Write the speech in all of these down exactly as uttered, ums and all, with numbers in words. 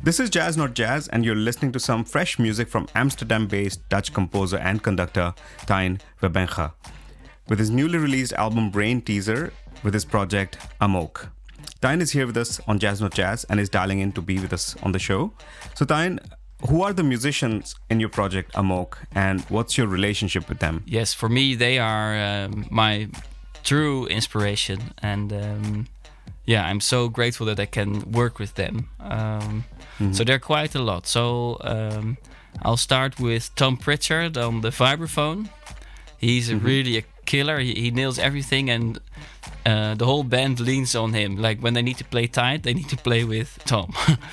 This is Jazz Not Jazz, and you're listening to some fresh music from Amsterdam-based Dutch composer and conductor Tijn Webbenga, with his newly released album Brain Teaser, with his project Amok. Tijn is here with us on Jazz Not Jazz and is dialing in to be with us on the show. So Tijn, who are the musicians in your project Amok, and what's your relationship with them? Yes, for me they are um, my true inspiration, and um, yeah, I'm so grateful that I can work with them. Um, mm-hmm. So they're quite a lot. So um, I'll start with Tom Pritchard on the vibraphone. He's mm-hmm. really a killer. He, he nails everything, and uh, the whole band leans on him. Like when they need to play tight, they need to play with Tom.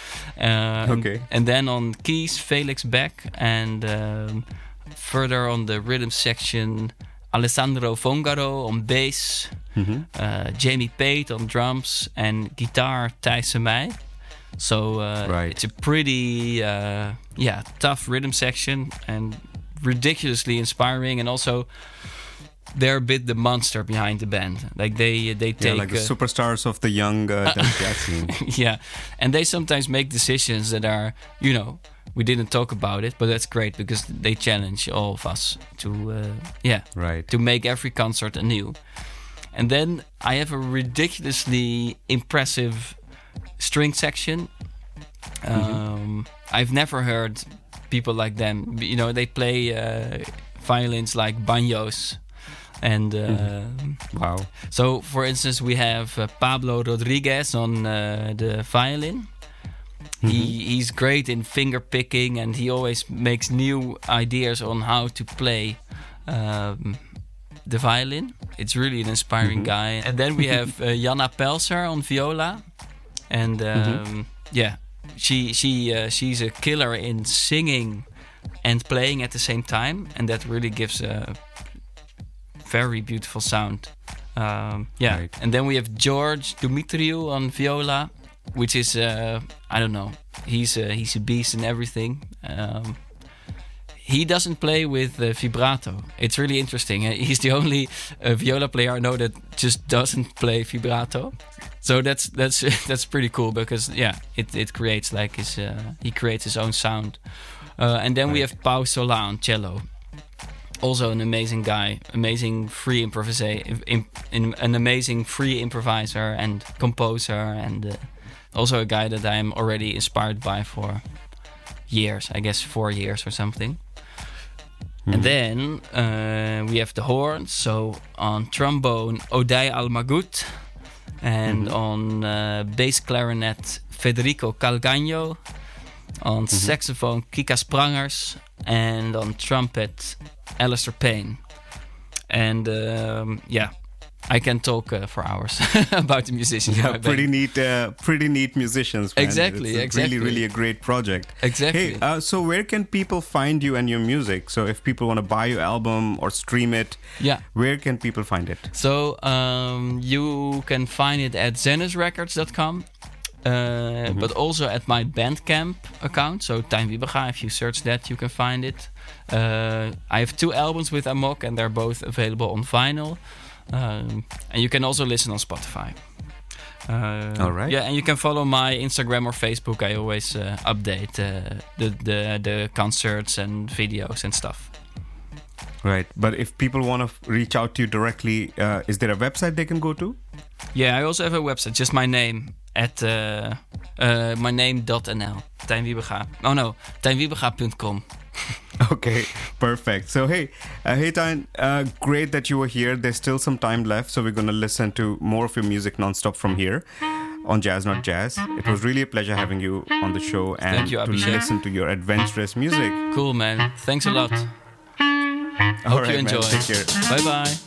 uh, okay. And, and then on keys, Felix Beck, and um, further on the rhythm section, Alessandro Fongaro on bass, mm-hmm. uh, Jamie Pate on drums, and guitar Thijs Semij. So uh, right. it's a pretty uh, yeah tough rhythm section and ridiculously inspiring, and also they're a bit the monster behind the band. Like they they take yeah, like the uh, superstars of the young uh, Dutch jazz scene. Yeah, and they sometimes make decisions that are, you know, we didn't talk about it, but that's great because they challenge all of us to uh, yeah right to make every concert anew. And then I have a ridiculously impressive string section. Um, mm-hmm. I've never heard people like them. You know, they play uh, violins like banjos. And uh, mm-hmm. wow. So, for instance, we have uh, Pablo Rodriguez on uh, the violin. Mm-hmm. He he's great in finger picking, and he always makes new ideas on how to play um, the violin. It's really an inspiring mm-hmm. guy. And then we have uh, Janna Pelser on viola, and um, mm-hmm. yeah, she she uh, she's a killer in singing and playing at the same time, and that really gives a very beautiful sound. Um, yeah, right. And then we have George Dumitriou on viola, which is uh, I don't know. He's a, he's a beast in everything. Um, he doesn't play with uh, vibrato. It's really interesting. He's the only uh, viola player I know that just doesn't play vibrato. So that's that's that's pretty cool because yeah, it it creates like his uh, he creates his own sound. Uh, and then right. we have Pau Solá on cello. Also an amazing guy, amazing free improviser, in, in, an amazing free improviser and composer, and uh, also a guy that I'm already inspired by for years, I guess four years or something. Mm. And then uh, we have the horns. So on trombone, Oday Almagut, and mm-hmm. on uh, bass clarinet, Federico Calcagno. On mm-hmm. saxophone, Kika Sprangers, and on trumpet, Alistair Payne. And um, yeah, I can talk uh, for hours about the musicians. Yeah, pretty neat, uh, pretty neat musicians. Man. Exactly, it's exactly. Really, really a great project. Exactly. Hey, uh, so where can people find you and your music? So if people want to buy your album or stream it, yeah, where can people find it? So um, you can find it at zenus records dot com. Uh, mm-hmm. But also at my Bandcamp account, so Tijn Webbenga. If you search that, you can find it. Uh, I have two albums with Amok, and they're both available on vinyl. Um, and you can also listen on Spotify. Uh, All right. Yeah, and you can follow my Instagram or Facebook. I always uh, update uh, the, the the concerts and videos and stuff. Right, but if people want to f- reach out to you directly, uh, is there a website they can go to? Yeah, I also have a website, just my name, at uh, uh, my name dot n l. Tijn Webbenga. Oh no, tijn webbenga dot com. Okay, perfect. So hey, uh, hey Tijn, uh, great that you were here. There's still some time left, so we're going to listen to more of your music nonstop from here on Jazz Not Jazz. It was really a pleasure having you on the show and Thank you, to Abhishek. listen to your adventurous music. Cool, man. Thanks a lot. All Hope right, you enjoy. Man, take care. Bye bye.